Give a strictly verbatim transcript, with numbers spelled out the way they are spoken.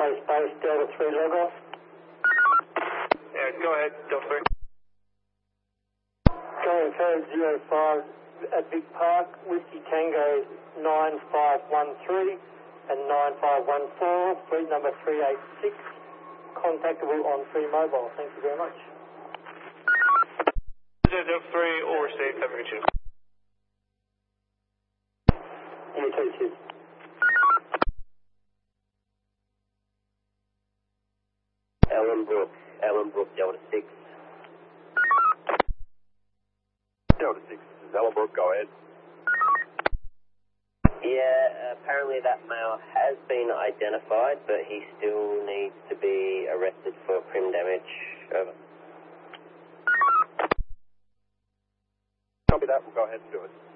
place base, Delta three log off. Yeah, go ahead, Delta three. Going firm zero five at Big Park, Whiskey Tango nine five one three and nine five one four, fleet number three eight six, contactable on free mobile. Thank you very much. Delta three or safe, have a good shoot. You too, cheers. Ellenbrook, Ellenbrook, Delta six. Delta six, this is Ellenbrook, go ahead. Yeah, apparently that male has been identified, but he still needs to be arrested for prim damage. Over. Copy that, we'll go ahead and do it.